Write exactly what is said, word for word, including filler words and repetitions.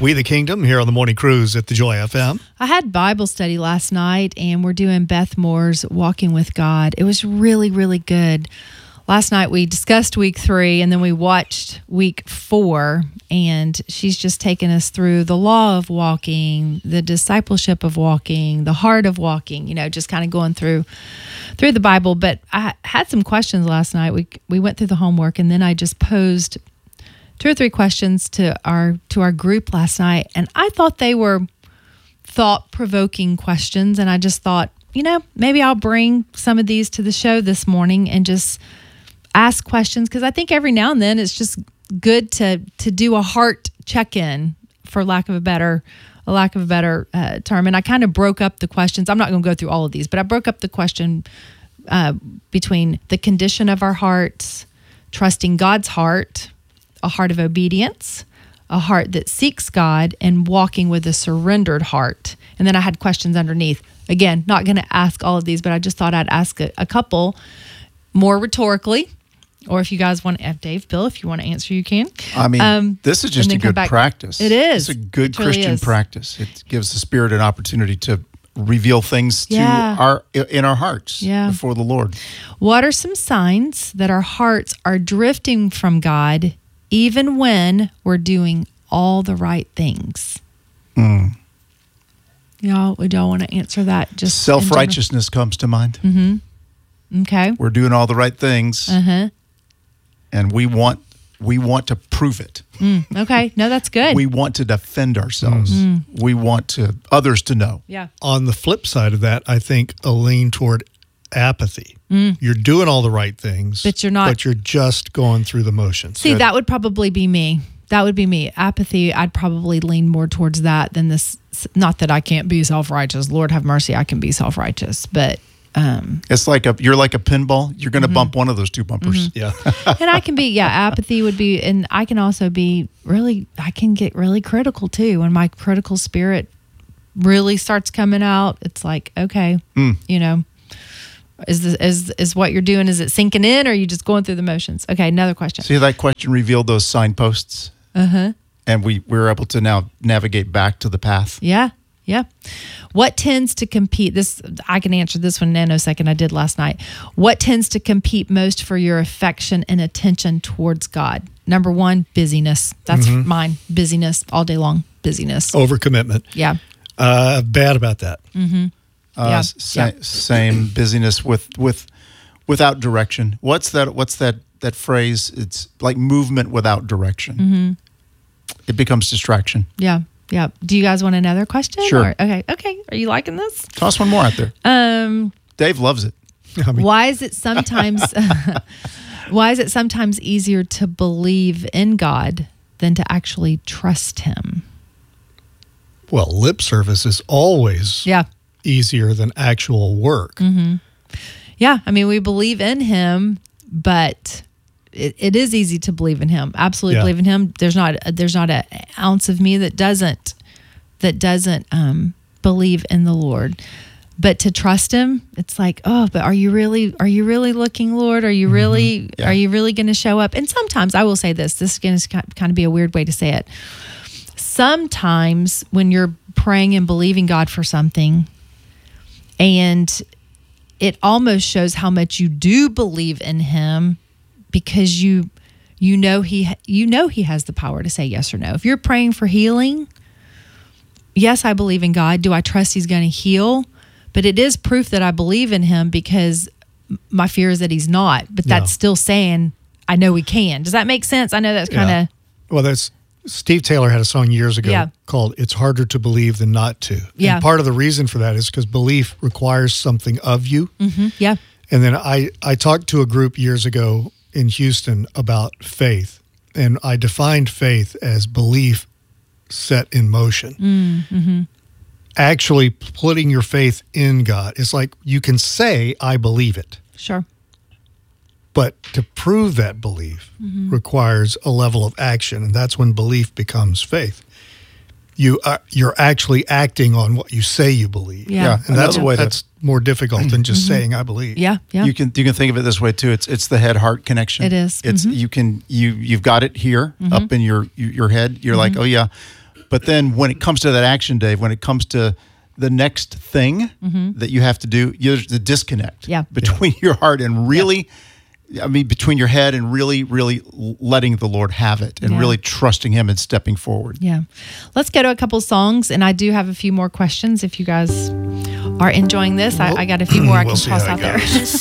We the Kingdom here on the Morning Cruise at the Joy F M. I had Bible study last night, and we're doing Beth Moore's Walking with God. It was really, really good. Last night we discussed week three, and then we watched week four, and she's just taken us through the law of walking, the discipleship of walking, the heart of walking, you know, just kind of going through through the Bible. But I had some questions last night. We we went through the homework, and then I just posed two or three questions to our to our group last night, and I thought they were thought-provoking questions, and I just thought, you know, maybe I'll bring some of these to the show this morning and just ask questions, because I think every now and then it's just good to to do a heart check-in, for lack of a better a lack of a better uh, term. And I kind of broke up the questions. I'm not going to go through all of these, but I broke up the question uh, between the condition of our hearts, trusting God's heart, a heart of obedience, a heart that seeks God, and walking with a surrendered heart. And then I had questions underneath. Again, not going to ask all of these, but I just thought I'd ask a, a couple more rhetorically. Or if you guys want to, if Dave, Bill, if you want to answer, you can. I mean, um, this is just a good back. practice. It is. It's a good it really Christian is. practice. It gives the Spirit an opportunity to reveal things Yeah. to our in our hearts Yeah. before the Lord. What are some signs that our hearts are drifting from God, even when we're doing all the right things? Mm. Y'all, would y'all want to answer that? Just in Self-righteousness comes to mind. Mm-hmm. Okay. We're doing all the right things, Uh-huh. and we want we want to prove it. Mm, okay. No, that's good. We want to defend ourselves. Mm. We want to others to know. yeah. On the flip side of that, I think a lean toward apathy. Mm. You're doing all the right things, But you're not- But you're just going through the motions. See, that would probably be me. That would be me. Apathy, I'd probably lean more towards that than this. Not that I can't be self-righteous. Lord have mercy, I can be self-righteous. But, um, It's like a you're like a pinball. You're going to mm-hmm. bump one of those two bumpers. Mm-hmm. Yeah. and I can be, yeah, apathy would be, and I can also be really, I can get really critical too. When my critical spirit really starts coming out, it's like, okay, Mm. you know, is this, is is what you're doing, is it sinking in, or are you just going through the motions? Okay, another question. See, that question revealed those signposts. Uh-huh. And we, we were able to now navigate back to the path. Yeah, yeah. What tends to compete? This I can answer this one in a nanosecond. I did last night. What tends to compete most for your affection and attention towards God? Number one, busyness. That's Mm-hmm. mine. Busyness all day long. Busyness. Overcommitment. Yeah. Uh, bad about that. Mm-hmm. Uh, Yeah. sa- Yeah. Same busyness with with without direction. What's that? What's that? That phrase? It's like movement without direction. Mm-hmm. It becomes distraction. Yeah. Yeah. Do you guys want another question? Sure. Or- okay. Okay. Are you liking this? Toss one more out there. Um. Dave loves it. I mean, Why is it sometimes? why is it sometimes easier to believe in God than to actually trust Him? well, lip service is always Yeah. easier than actual work. Mm-hmm. Yeah. I mean, we believe in Him, but it, it is easy to believe in Him. Absolutely Yeah. believe in Him. There's not there's not an ounce of me that doesn't that doesn't um, believe in the Lord. But to trust Him, it's like, oh, but are you really are you really looking, Lord? Are you really Yeah. are you really going to show up? And sometimes I will say this. This is going to kind of be a weird way to say it. Sometimes when you're praying and believing God for something, and it almost shows how much you do believe in Him, because you you know he you know he has the power to say yes or no. If you're praying for healing, yes, I believe in God. Do I trust He's going to heal? But it is proof that I believe in Him, because my fear is that He's not. But Yeah. that's still saying I know He can. Does that make sense? I know that's kind of Yeah. Well, that's Steve Taylor had a song years ago Yeah. called "It's Harder to Believe Than Not to." Yeah. And part of the reason for that is because belief requires something of you. mm-hmm, yeah. And then I, I talked to a group years ago in Houston about faith, and I defined faith as belief set in motion. Mm-hmm. Actually putting your faith in God. It's like you can say, I believe it, Sure. but to prove that belief Mm-hmm. requires a level of action, and that's when belief becomes faith. You are, you're actually acting on what you say you believe. Yeah. Yeah. And that's Another way to- that's more difficult than just saying I believe. Yeah. Yeah. You can you can think of it this way too. It's it's the head heart connection. It is. It's Mhm. you can you you've got it here Mm-hmm. up in your your head. You're like, oh yeah, But then when it comes to that action, Dave, when it comes to the next thing mm-hmm. that you have to do, there's the disconnect yeah. between yeah. your heart and really, yeah. I mean, between your head and really, really letting the Lord have it and yeah. really trusting Him and stepping forward. Yeah. Let's go to a couple songs, and I do have a few more questions if you guys are enjoying this. I, I got a few more I we'll can toss out there.